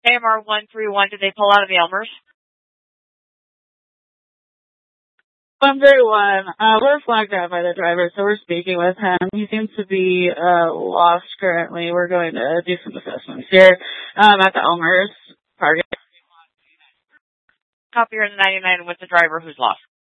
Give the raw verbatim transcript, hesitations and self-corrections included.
A M R one three one, did they pull out of the Elmers? one three one, uh, we're flagged out by the driver, so we're speaking with him. He seems to be, uh, lost currently. We're going to do some assessments here, um, at the Elmers Target. Copy, you're in the ninety-nine with the driver who's lost.